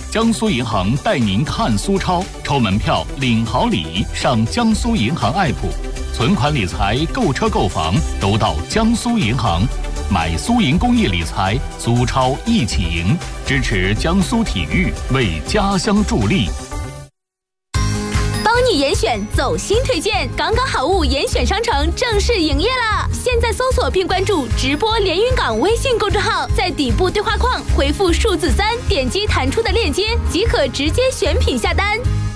江苏银行带您看苏超，抽门票领好礼，上江苏银行 APP， 存款理财、购车购房都到江苏银行。买苏银公益理财，苏超一起赢，支持江苏体育，为家乡助力。 帮你严选走心推荐，刚刚好物严选商城正式营业了！现在搜索并关注直播连云港微信公众号，在底部对话框回复数字3，点击弹出的链接即可直接选品下单。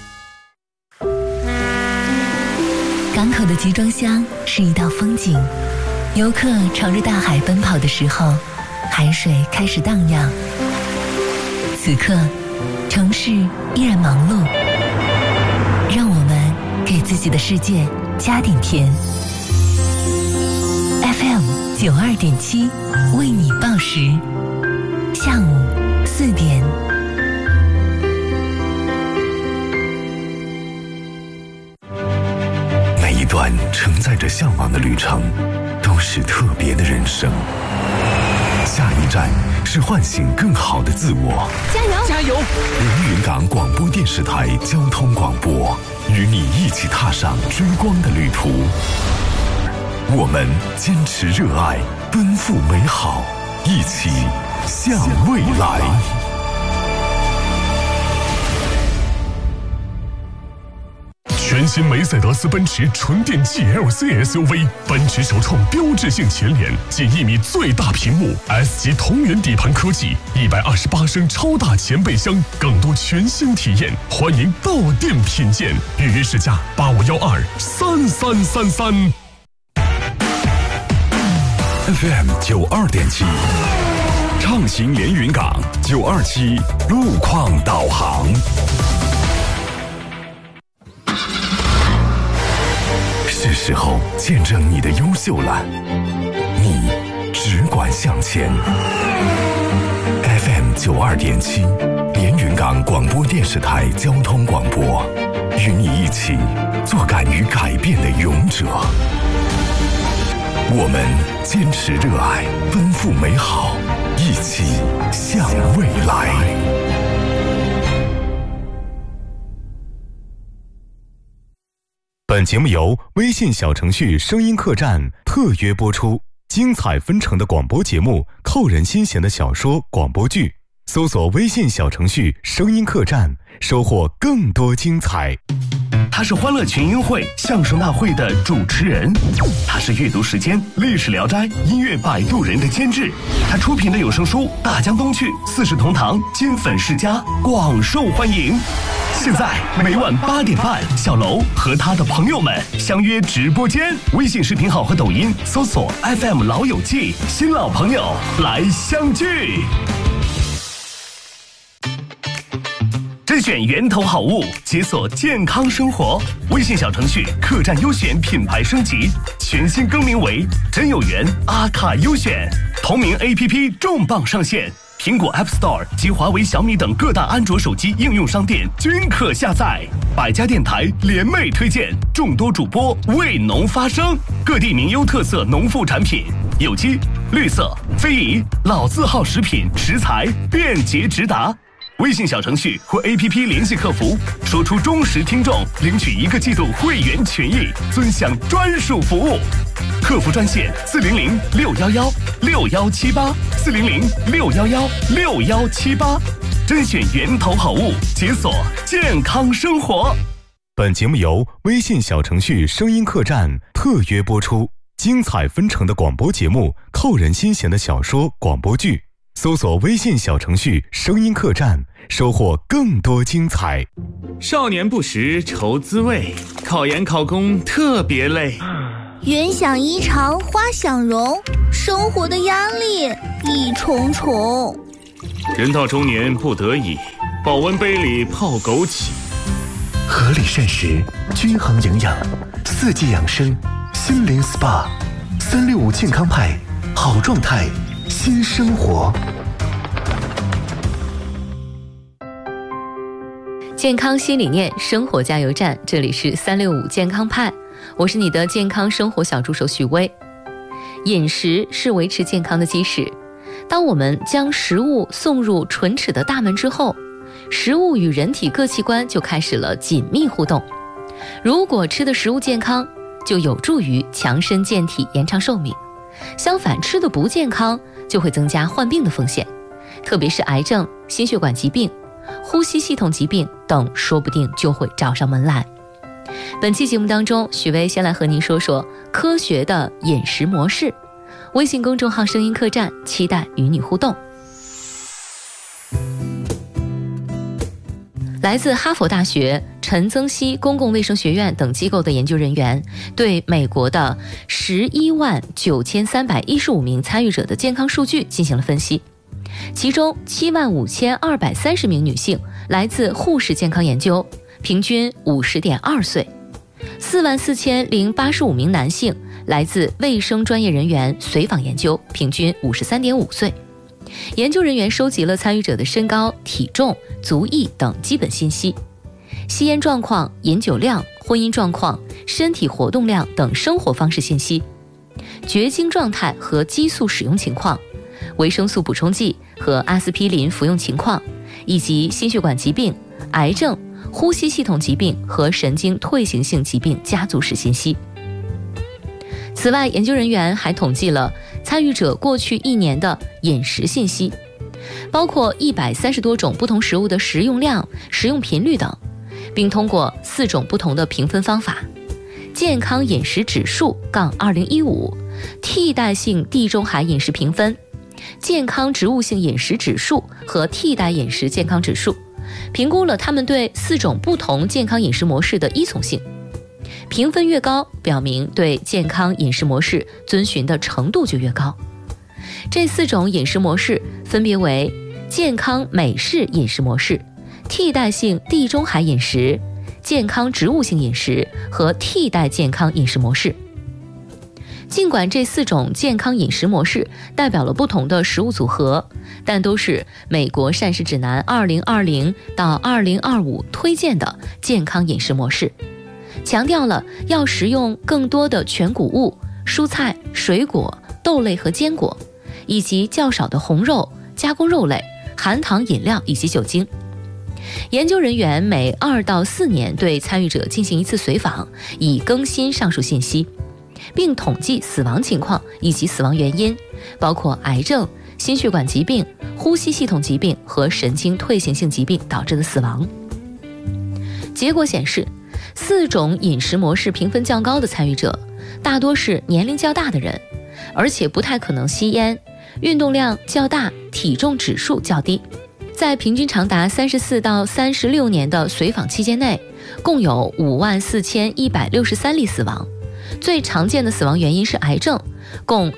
港口的集装箱是一道风景，游客朝着大海奔跑的时候，海水开始荡漾。此刻，城市依然忙碌，让我们给自己的世界加点甜。FM 92.7为你报时，下午4点。 每一段承载着向往的旅程，都是特别的人生。下一站是唤醒更好的自我。 加油！ 加油！ 连云港广播电视台交通广播，与你一起踏上追光的旅途。我们坚持热爱，奔赴美好，一起向未来。 全新梅赛德斯奔驰纯电 GLC SUV， 奔驰首创标志性前脸，近1米最大屏幕 ，S 级同源底盘科技，128升超大前备箱，更多全新体验，欢迎到店品鉴，预约试驾85123333。 FM 92.7，畅行连云港927路况导航。是时候见证你的优秀了，你只管向前。FM 92.7，连云港广播电视台交通广播，与你一起做敢于改变的勇者。我们坚持热爱，奔赴美好，一起向未来。 本节目由微信小程序声音客栈特约播出，精彩纷呈的广播节目，扣人心弦的小说广播剧，搜索微信小程序声音客栈，收获更多精彩。 他是欢乐群英会相声大会的主持人，他是阅读时间历史聊斋音乐摆渡人的监制，他出品的有声书大江东去四世同堂金粉世家广受欢迎。现在每晚8点半，小楼和他的朋友们相约直播间，微信视频号和抖音搜索 FM 老友记，新老朋友来相聚。甄选源头好物，解锁健康生活。微信小程序客栈优选品牌升级，全新更名为真有缘阿卡优选，同名 APP 重磅上线，苹果 App Store 及华为、小米等各大安卓手机应用商店均可下载。百家电台联袂推荐，众多主播为农发声，各地名优特色农副产品，有机、绿色、非遗、老字号食品食材便捷直达。微信小程序或 APP 联系客服，说出忠实听众，领取1个季度会员权益，尊享专属服务。客服专线400-611611-6178，400-611611-6178，甄选源头好物，解锁健康生活。 本节目由微信小程序声音客栈特约播出，精彩纷呈的广播节目，扣人心弦的小说广播剧，搜索微信小程序声音客栈，收获更多精彩。 少年不识愁滋味，考研考公特别累。 云想衣裳花想容，生活的压力一重重。 人到中年不得已，保温杯里泡枸杞。 合理膳食，均衡营养，4季养生，心灵 SPA，365健康派，好状态新生活。 健康新理念，生活加油站，这里是365健康派，我是你的健康生活小助手许薇。饮食是维持健康的基石，当我们将食物送入唇齿的大门之后， 食物与人体各器官就开始了紧密互动。如果吃的食物健康，就有助于强身健体、延长寿命。相反，吃的不健康，就会增加患病的风险，特别是癌症、心血管疾病、呼吸系统疾病等，说不定就会找上门来。本期节目当中，许巍先来和您说说科学的饮食模式。微信公众号声音客栈，期待与你互动。来自哈佛大学、陈增熙公共卫生学院等机构的研究人员对美国的119315名参与者的健康数据进行了分析，其中75230名女性来自护士健康研究，平均50.2岁；44085名男性来自卫生专业人员随访研究，平均53.5岁。研究人员收集了参与者的身高、体重、族裔等基本信息，吸烟状况、饮酒量、婚姻状况、身体活动量等生活方式信息，绝经状态和激素使用情况，维生素补充剂和阿司匹林服用情况，以及心血管疾病、癌症、呼吸系统疾病和神经退行性疾病家族史信息。此外，研究人员还统计了参与者过去1年的饮食信息，包括130多种不同食物的食用量、食用频率等，并通过4种不同的评分方法：健康饮食指数-2015、替代性地中海饮食评分、健康植物性饮食指数和替代饮食健康指数，评估了他们对4种不同健康饮食模式的依从性。评分越高，表明对健康饮食模式遵循的程度就越高。这4种饮食模式分别为健康美式饮食模式、替代性地中海饮食、健康植物性饮食和替代健康饮食模式。尽管这4种健康饮食模式代表了不同的食物组合，但都是美国膳食指南2020到2025推荐的健康饮食模式，强调了要食用更多的全谷物、蔬菜、水果、豆类和坚果，以及较少的红肉、加工肉类、含糖饮料以及酒精。研究人员每2到4年对参与者进行1次随访，以更新上述信息，并统计死亡情况以及死亡原因，包括癌症、心血管疾病、呼吸系统疾病和神经退行性疾病导致的死亡。结果显示，4种饮食模式评分较高的参与者，大多是年龄较大的人，而且不太可能吸烟，运动量较大，体重指数较低。在平均长达34到36年的随访期间内，共有54163例死亡。最常见的死亡原因是癌症，共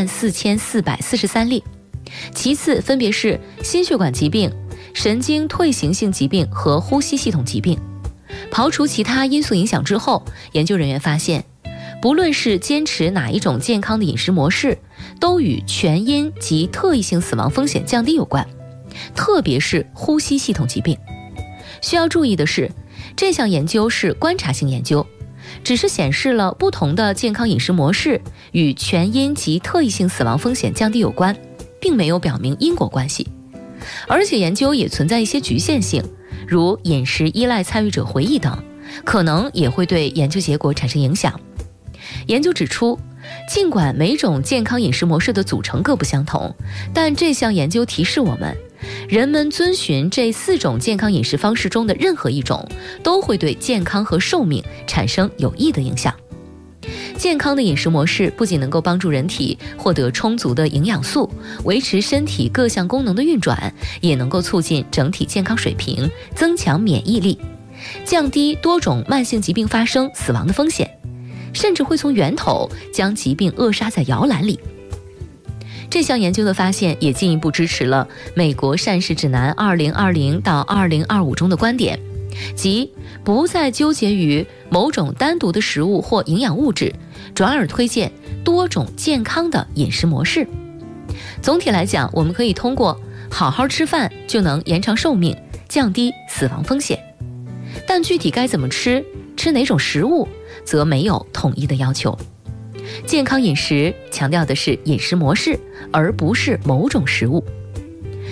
14443例，其次分别是心血管疾病、神经退行性疾病和呼吸系统疾病。刨除其他因素影响之后，研究人员发现，不论是坚持哪一种健康的饮食模式，都与全因及特异性死亡风险降低有关，特别是呼吸系统疾病。需要注意的是，这项研究是观察性研究，只是显示了不同的健康饮食模式与全因及特异性死亡风险降低有关，并没有表明因果关系。而且研究也存在一些局限性，如饮食依赖参与者回忆等，可能也会对研究结果产生影响。研究指出，尽管每种健康饮食模式的组成各不相同，但这项研究提示我们，人们遵循这4种健康饮食方式中的任何一种，都会对健康和寿命产生有益的影响。健康的饮食模式不仅能够帮助人体获得充足的营养素，维持身体各项功能的运转，也能够促进整体健康水平，增强免疫力，降低多种慢性疾病发生、死亡的风险，甚至会从源头将疾病扼杀在摇篮里。这项研究的发现也进一步支持了美国膳食指南2020到2025中的观点，即不再纠结于某种单独的食物或营养物质，转而推荐多种健康的饮食模式。总体来讲，我们可以通过好好吃饭就能延长寿命，降低死亡风险。但具体该怎么吃，吃哪种食物，则没有统一的要求。健康饮食强调的是饮食模式，而不是某种食物。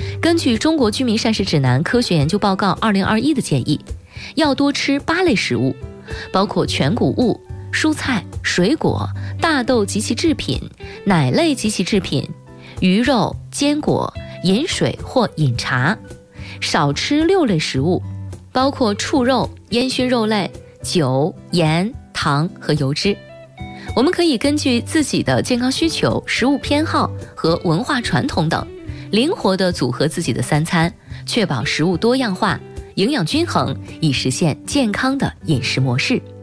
根据《中国居民膳食指南科学研究报告2021》的建议，要多吃8类食物，包括全谷物、蔬菜、水果、大豆及其制品、奶类及其制品、鱼肉、坚果、饮水或饮茶；少吃6类食物，包括畜肉、烟熏肉类、酒、盐、糖和油脂。我们可以根据自己的健康需求、食物偏好和文化传统等，灵活地组合自己的3餐，确保食物多样化、营养均衡，以实现健康的饮食模式。